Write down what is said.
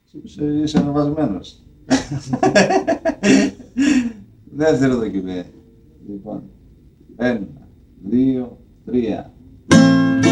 Είσαι ανεβασμένος. Δεύτερο δοκιμή. Λοιπόν, 1, 2, 3.